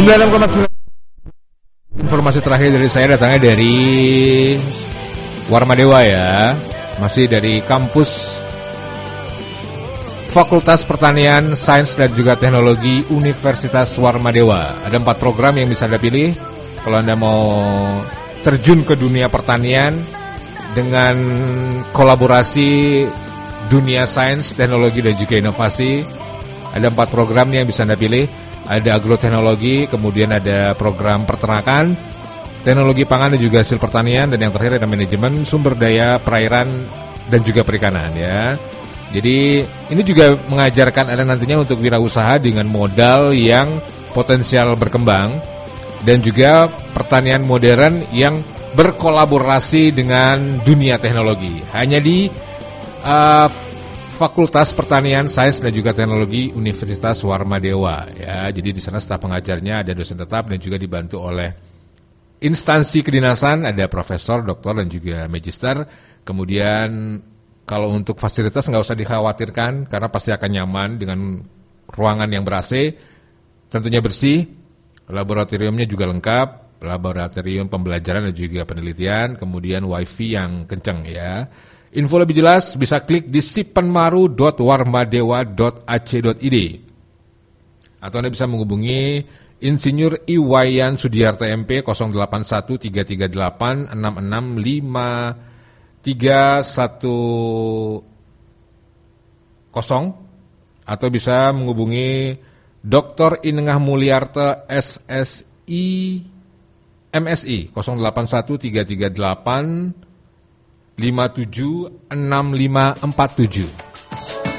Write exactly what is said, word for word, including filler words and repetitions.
sembilan puluh enam koma sembilan. Informasi terakhir dari saya datangnya dari Warmadewa ya. Masih dari kampus Fakultas Pertanian, Sains dan juga Teknologi Universitas Warmadewa. Ada empat program yang bisa Anda pilih kalau Anda mau terjun ke dunia pertanian dengan kolaborasi dunia sains, teknologi dan juga inovasi. Ada empat program yang bisa Anda pilih. Ada agroteknologi, kemudian ada program peternakan, teknologi pangan dan juga hasil pertanian, dan yang terakhir ada manajemen sumber daya perairan dan juga perikanan ya. Jadi ini juga mengajarkan Anda nantinya untuk wirausaha dengan modal yang potensial berkembang dan juga pertanian modern yang berkolaborasi dengan dunia teknologi. Hanya di uh, Fakultas Pertanian, Sains dan juga Teknologi Universitas Warmadewa ya. Jadi di sana staf pengajarnya ada dosen tetap dan juga dibantu oleh instansi kedinasan, ada profesor, doktor dan juga magister. Kemudian kalau untuk fasilitas nggak usah dikhawatirkan karena pasti akan nyaman dengan ruangan yang ber-A C, tentunya bersih, laboratoriumnya juga lengkap, laboratorium pembelajaran dan juga penelitian, kemudian wifi yang kencang ya. Info lebih jelas bisa klik di sipenmaru dot warmadewa dot a c dot i d atau Anda bisa menghubungi Insinyur Iwayan Sudiarto M P nol delapan satu tiga tiga delapan enam enam lima tiga satu nol atau bisa menghubungi Doktor Inengah Mulyarta S S I M S I nol delapan satu tiga tiga delapan lima tujuh enam lima empat tujuh.